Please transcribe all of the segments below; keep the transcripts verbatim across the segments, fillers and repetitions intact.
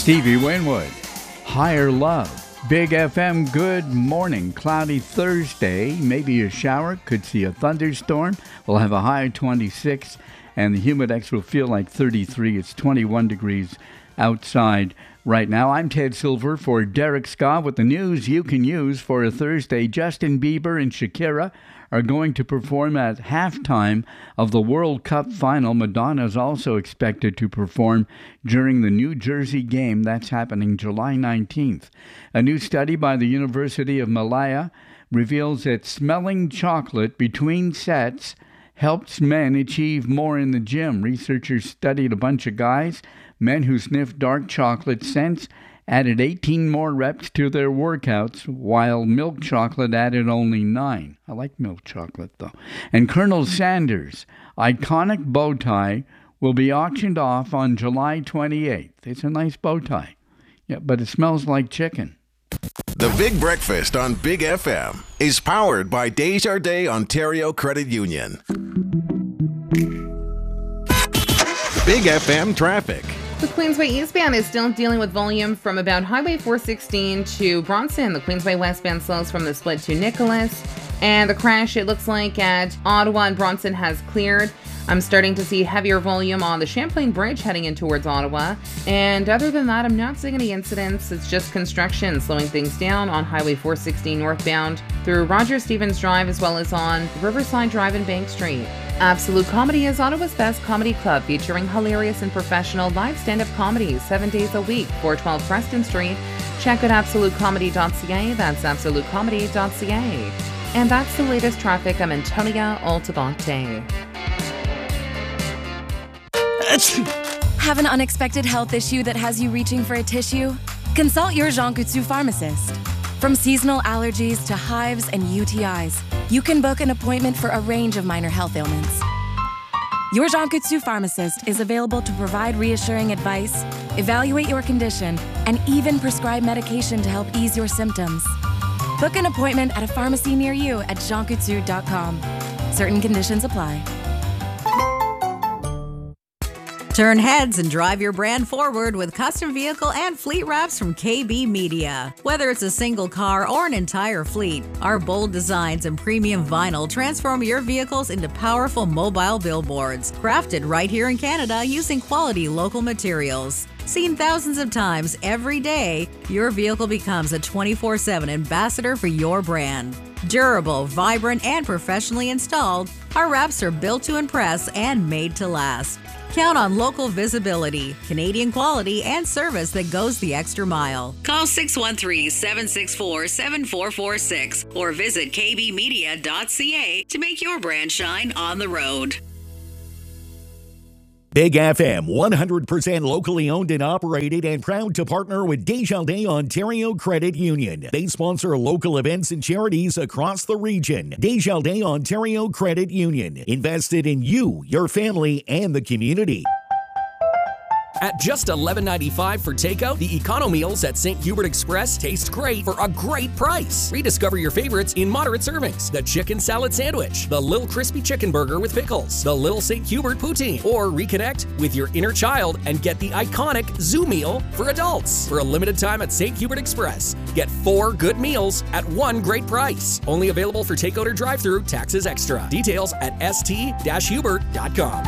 Stevie Winwood, Higher Love. Big F M, good morning. Cloudy Thursday, maybe a shower, could see a thunderstorm. We'll have a high of twenty-six, and the humidex will feel like thirty-three. It's twenty-one degrees outside right now. I'm Ted Silver for Derek Scott with the news you can use for a Thursday. Justin Bieber and Shakira are going to perform at halftime of the World Cup final. Madonna is also expected to perform during the New Jersey game. That's happening July nineteenth. A new study by the University of Malaya reveals that smelling chocolate between sets helps men achieve more in the gym. Researchers studied a bunch of guys, men who sniffed dark chocolate scents, added eighteen more reps to their workouts, while milk chocolate added only nine. I like milk chocolate, though. And Colonel Sanders' iconic bow tie will be auctioned off on July twenty-eighth. It's a nice bow tie, yeah, but it smells like chicken. The Big Breakfast on Big F M is powered by Desjardins Ontario Credit Union. Big F M traffic. The Queensway eastbound is still dealing with volume from about Highway four sixteen to Bronson. The Queensway westbound slows from the split to Nicholas. And the crash, it looks like, at Ottawa and Bronson has cleared. I'm starting to see heavier volume on the Champlain Bridge heading in towards Ottawa. And other than that, I'm not seeing any incidents. It's just construction slowing things down on Highway four sixteen northbound through Roger Stevens Drive, as well as on Riverside Drive and Bank Street. Absolute Comedy is Ottawa's best comedy club, featuring hilarious and professional live stand-up comedy seven days a week, four twelve Preston Street. Check out absolute comedy dot c a. That's absolute comedy dot c a. And that's the latest traffic. I'm Antonia Altamonte. Have an unexpected health issue that has you reaching for a tissue? Consult your Jean Coutu pharmacist. From seasonal allergies to hives and U T Is, you can book an appointment for a range of minor health ailments. Your Jean Coutu pharmacist is available to provide reassuring advice, evaluate your condition, and even prescribe medication to help ease your symptoms. Book an appointment at a pharmacy near you at jean coutu dot com. Certain conditions apply. Turn heads and drive your brand forward with custom vehicle and fleet wraps from K B Media. Whether it's a single car or an entire fleet, our bold designs and premium vinyl transform your vehicles into powerful mobile billboards, crafted right here in Canada using quality local materials. Seen thousands of times every day, your vehicle becomes a twenty-four seven ambassador for your brand. Durable, vibrant, and professionally installed, our wraps are built to impress and made to last. Count on local visibility, Canadian quality, and service that goes the extra mile. Call six one three, seven six four, seven four four six or visit k b media dot c a to make your brand shine on the road. Big F M, one hundred percent locally owned and operated, and proud to partner with Desjardins Ontario Credit Union. They sponsor local events and charities across the region. Desjardins Ontario Credit Union, invested in you, your family, and the community. At just eleven ninety-five for takeout, the Econo Meals at Saint Hubert Express taste great for a great price. Rediscover your favorites in moderate servings. The Chicken Salad Sandwich, the Little Crispy Chicken Burger with Pickles, the Little Saint Hubert Poutine, or reconnect with your inner child and get the iconic Zoo Meal for adults. For a limited time at Saint Hubert Express, get four good meals at one great price. Only available for takeout or drive-thru, taxes extra. Details at s t dash hubert dot com.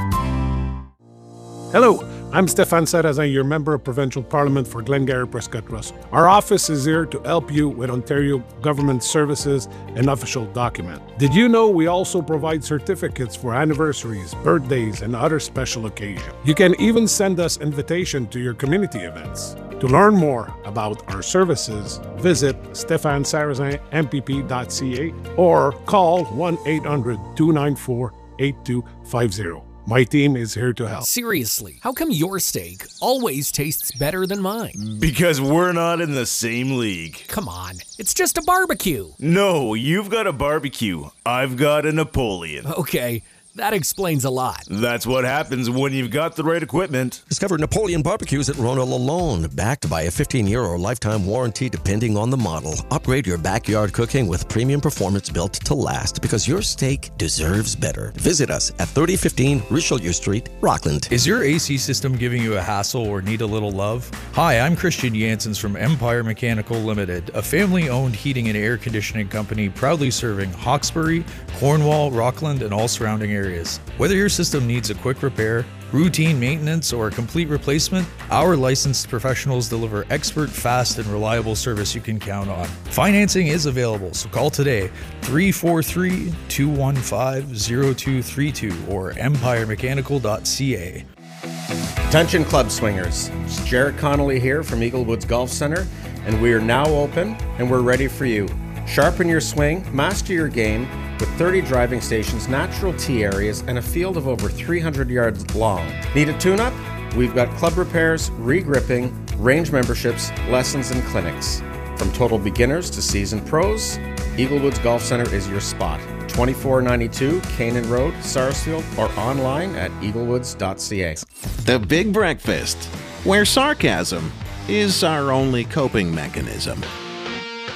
Hello, I'm Stefan Sarrazin, your Member of Provincial Parliament for Glengarry Prescott Russell. Our office is here to help you with Ontario government services and official documents. Did you know we also provide certificates for anniversaries, birthdays, and other special occasions? You can even send us invitation to your community events. To learn more about our services, visit stefan sarrazin m p p dot c a or call one eight hundred, two nine four, eight two five zero. My team is here to help. Seriously, how come your steak always tastes better than mine? Because we're not in the same league. Come on, it's just a barbecue. No, you've got a barbecue. I've got a Napoleon. Okay, That explains a lot. That's what happens when you've got the right equipment. Discover Napoleon Barbecues at Ronald Lalone, backed by a fifteen-year or lifetime warranty depending on the model. Upgrade your backyard cooking with premium performance built to last, because your steak deserves better. Visit us at thirty fifteen Richelieu Street, Rockland. Is your A C system giving you a hassle or need a little love? Hi, I'm Christian Janssens from Empire Mechanical Limited, a family-owned heating and air conditioning company proudly serving Hawkesbury, Cornwall, Rockland, and all surrounding areas. Areas. Whether your system needs a quick repair, routine maintenance, or a complete replacement, our licensed professionals deliver expert, fast, and reliable service you can count on. Financing is available, so call today three four three, two one five, zero two three two or empire mechanical dot c a. Attention club swingers, it's Jared Connolly here from Eaglewoods Golf Center, and we are now open and we're ready for you. Sharpen your swing, master your game, with thirty driving stations, natural tee areas, and a field of over three hundred yards long. Need a tune-up? We've got club repairs, re-gripping, range memberships, lessons, and clinics. From total beginners to seasoned pros, Eaglewoods Golf Center is your spot. twenty-four ninety-two Canaan Road, Sarsfield, or online at eaglewoods dot c a. The Big Breakfast, where sarcasm is our only coping mechanism.